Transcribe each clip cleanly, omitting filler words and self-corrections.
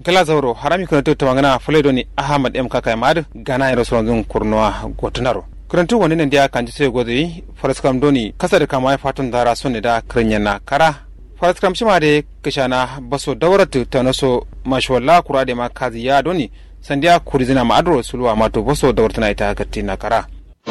gala zauro harami kurantu tawangana fuledoni ahmad m kakai mad gana iro songun kurnoa gotunaro kurantu woni nan dia kanji sai godoi faraskam doni kasar kama fatun dara sunne da kranyana kara faraskam shima de kishana baso dawratu tanaso mashwalla kurade ma kaziya doni sandiya kurizina ma adro sulwa mato baso dawrtana ita katina kara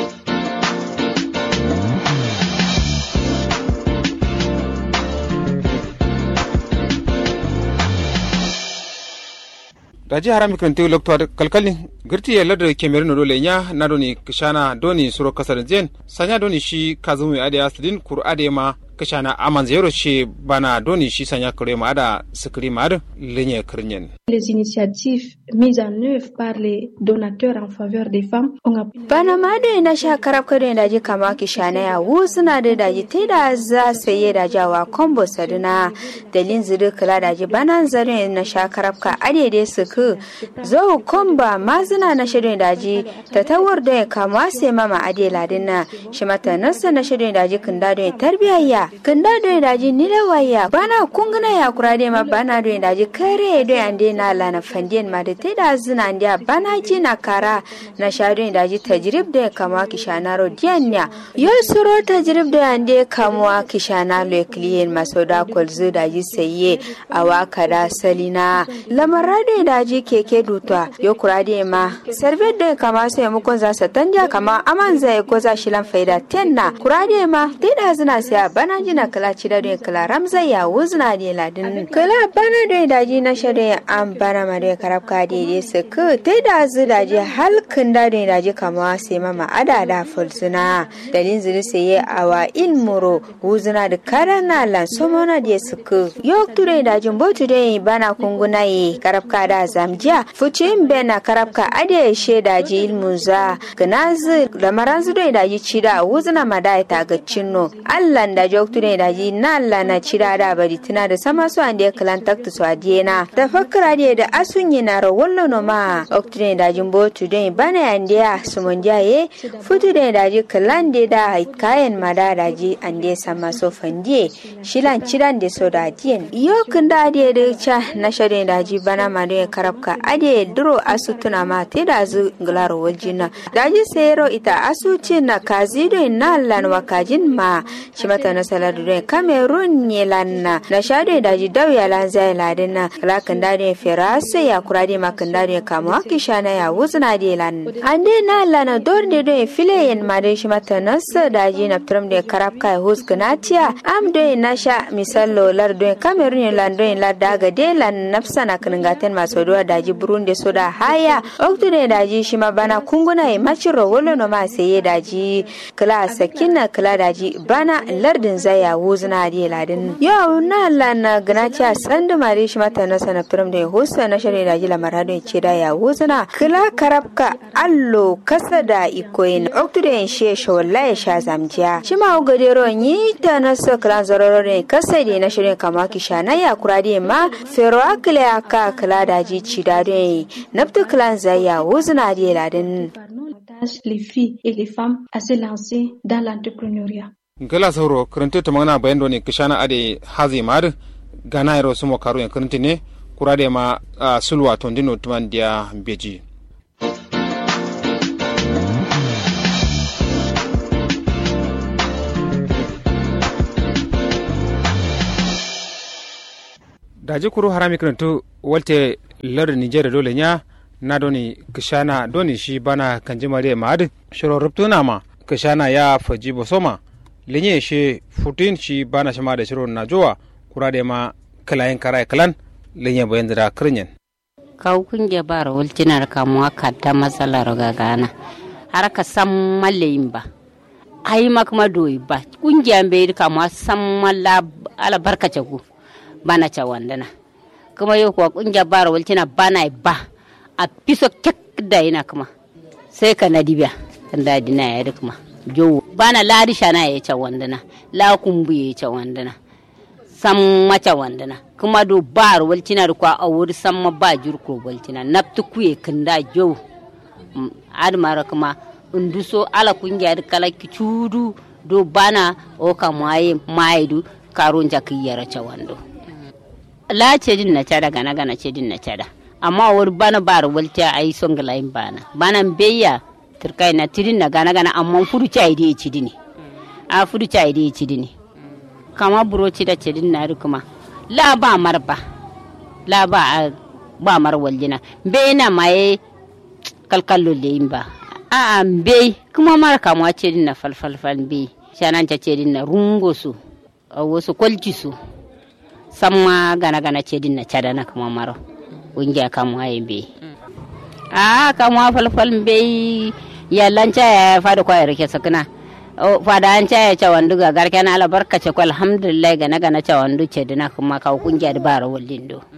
daji harami kanti lokto kalkalin girti ya ladar kemerin dole nya na doni kishana doni suro kasar jen sanya doni shi kazumi ade asdin kur ade ma kishana aman zero shi bana doni shi sanya kure ma ada sikri ma lenye kirnyen. Les initiatives mises en œuvre par les donateurs en faveur des femmes ont appris bana ma da na sha karab kare daji kama kishana ya wuzuna da daji teda za saye da jawa kombo saduna dalin zidu kala daji bana zare na sha karab ka ade dai suku zo komba mazina na shirin daji ta tawar da kama sai mama ade ladina shi mata nasa na shirin daji kinda da tarbiyayya kinda da daji ni da waya bana kunguna ya kurade ma bana da daji kare da ande na lana fandiyan ma da teda zina ndia bana ji na kara na shirin daji tajrib da kama kishana rodianya yo suro tajrib da ande kama kishana lo kliyen masoda kolzu daji saye awaka da salina lamara da daji keke dutwa yo kurade ma servet da kama sai mukon za sa tanja kama aman zai goza shilan faida tenna kurade ma teda zina sai bana jina kala cida da kala ramza ya wuzna da ladin kala bana da daji na shade an bana ma da karabka da suku teda zu daji halkin da daji kama sai mama ada da fulsuna dalin zuri sai awa ilmuro wuzna da karana lan somona da suku yo ture dajin botu da bana kunguna yi karabka da zamjiya fucin bena karabka ade sheda ji ilmunza gnazi da maranzu da daji cida wuzna madai ta ga cinno allan da joktu da daji na Allah na cida da bari tuna da sama su ande klan taktu su adena da fakra da asunyi na rawallo no ma oktu da dajin botu da bana ande sumunjaye futu da daji klan da kayan madaraji ande sama so fandie shilan cidan da so da dien yo kunda da cha na shade daji bana ma da karabka ade duro asutuna ma te da zu glaro waljina daji sero ita asuci na kazido na lan wakajin ma shimata na saladu da Cameroon ne lanna na shade daji dawya lan zai ladina lakan da ne ferase ya kurade makan da ne kama kishana ya wuzna de lan ande na lana dorde do fileyen ma da shimata na daji na tram de karabka husganatia am do na sha misallo lar do Cameroon lan do lar daga de lan nafsana kangaten maso do daji Burundi soda haya oktude daji shima bana kunguna e machiro wolo no ma seye daji kala sakina kala daji bana lardin zaya wuzna de ladin yo na lana gnacha sandu mari shima ta na sana turam de hosa na shari daji la marado ce da ya wuzna kala karabka allo kasada ikoyin oktude she wallahi sha zamjiya shima ugadero ni ta na so kala zaroro ne kasade na shari kama kishana ya kurade ma fero akle aka kala daji cida Naptu clan zaya wuzna di ladin les filles et les femmes à se lancer dans l'entrepreneuriat. Gala sauro karanto ta magana bayan doni kishana ade hazi mar gana iro sumo karu yan karanti ne kurade ma sulwa tondino tuman dia beji. Daji kuru harami karanto walte lar Nigeria dole nya na doni kishana doni shi bana kanji mare mad shiro rubtuna ma kishana ya faji bosoma lenye shi futin shi bana shama da shiro na jowa kurade ma kalayin karai kalan lenye bayan da kirnyen kau kunje bara wultinar kamuwa kadda matsalar gagana har ka san malayin ba ai makma doyi ba kungiyan bai kamuwa san malla ala barkace ku bana ca wandana kuma yau kuwa kungiya bara walcina bana ba a piso kek da ina kuma sai ka na dibiya kan da dina ya da kuma jo bana ladi shana ya ca wandana la kumbu ya ca wandana sam maca wandana kuma do bara walcina da kwa awuri sam ma ba jurko walcina naptu kuye kanda jo admara kuma unduso ala kungiya da kala kicudu do bana o kamaye maidu karon jakiyara ca wando la ce din na cada gana gana ce din na cada amma wor bana bar walta ai songala in bana beya turkai na tidin na gana amma fudu chai di cidini a fudu chai di cidini kama buroci da cidin na kuma la ba marba la ba mar waljina be na mai kalkallo le imba a be kuma mar kama cidin na falfalfal be shanan ta cidin na rungo su wasu kwalci su samma gana cidin na cadana kuma maro ungiya kama ai be a kama falfal be ya lanca ya fada kwayar ke sakana fada an caya cawandu ga garke na albarkace ko alhamdulillah gana cawandu ce dina kuma ka kungiya da bara wallin do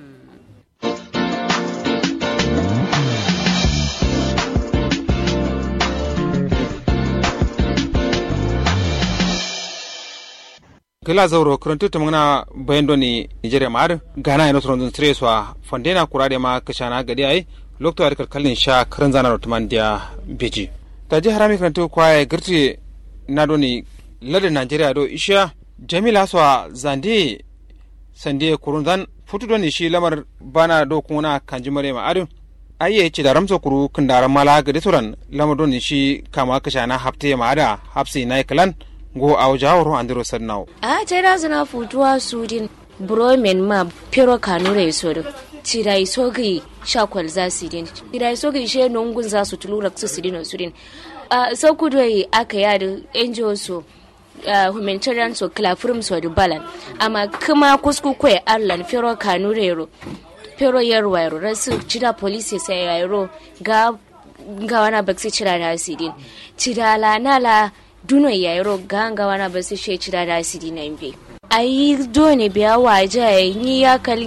kila zauro kurantu tumuna bayan doni Nigeria mar gana ino tron treswa fondena kurade ma kashana gadi ai lokto ar kalkalin sha karan zana rotuman dia beji taji harami kurantu kwaye girti na doni ladin Nigeria do isha Jamila swa zandi sande kurundan futu doni shi lamar bana do kuna kanji mare ma adu ayye ci da ramso kuru kundaran mala gadi suran lamar doni shi kama kashana hafte ma ada hafsi nai kalan go aw jawro andiro sannaw a tera zana futuwa sudin bromen ma pero kanure sodo tira isogi shakwal zasidin tira isogi she nongun za su tulura su sidin sudin sau kudoi aka yada NGO so humanitarian so clafrum so balan amma kuma kusku kwe arlan pero kanurero pero yarwairo rasu cida police sai yairo ga wana baksi cida da sidin cida la nala duno yairo ga wana baksi she cida da sidin nambe ayi dole biya waje ni yakal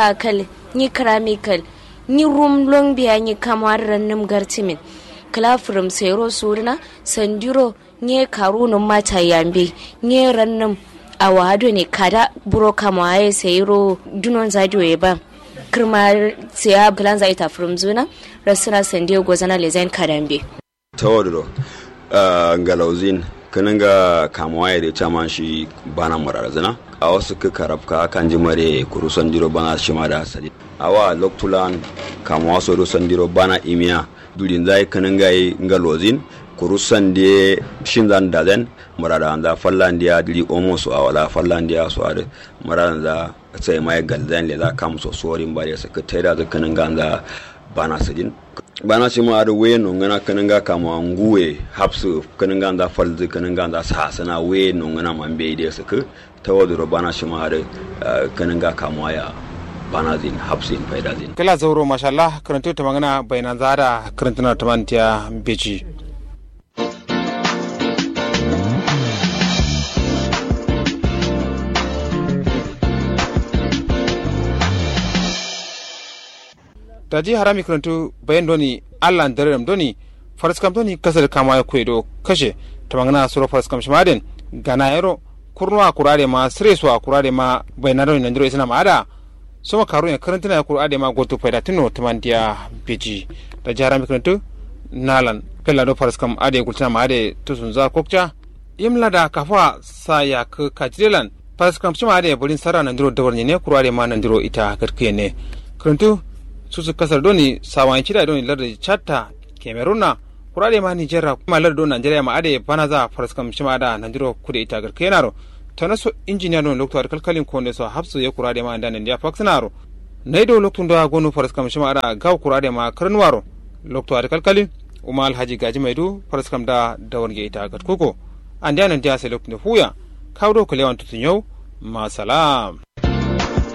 ni karamikal ni rumlong biya ni kamar rannum gartimin clafrum sero surna sandiro nye karunun mata yambe nye rannum awado ne kada buro kamaye sero dunon zadio ba kirma siya glan zai ta from zuna rasuna sandiyo gozana lezain kadambe tawadro ngalauzin kananga kamaye da chaman shi bana murarazana a wasu karabka kan jimare kuru sandiro bana shima da sadi awa loktulan kamawa so sandiro bana imiya dulin zai kananga ngalozin kurusan de shinzan dazen murada da fallandiya dili omo su awala fallandiya su ade murada da sai mai galdan le za kam so sorin bare saka taida da kanin ganda bana sidin bana shi ma da waye no ngana kanin ga kama nguwe hapsu kanin ganda falzi kanin ganda sasana waye no ngana mambe de saka tawaduro bana shi ma da kanin ga kama ya bana zin hapsin faida zin kala zauro mashallah karanto ta magana bainan zara karantuna tamantiya beji taji harami karantu bayan doni allan darem doni faraskam doni kasar kama ya kwedo kashe ta magana suro faraskam shimadin gana yaro kurnuwa kurare ma siresuwa kurare ma bayan doni nanjiro isna ma'ada soma karu ya karantuna ya kurade ma goto faida tino tamandiya beji taji harami karantu nalan pella do faraskam ade gultina ma'ade tusun za kokcha imla da kafa sa ya ka kajilan faraskam shimade bulin sara nanjiro dawarni ne kurare ma nanjiro ita garkiye ne karantu susu kasar doni sawan cida doni larda chatta kemeruna kurade ma nigeria kuma larda nigeria ma ade banaza faraskam shima da nanjiro kude ita gar kenaro tanaso engineer don lokto kalkalin konde so hafsu ya kurade ma andan ndia faxnaro naido lokto ndo gonu faraskam shima da gaw kurade ma karnwaro lokto kalkalin umal haji gaji maidu faraskam da dawarge ita gar koko andan ndia se lokto huya kawdo kulewan tutunyo ma salam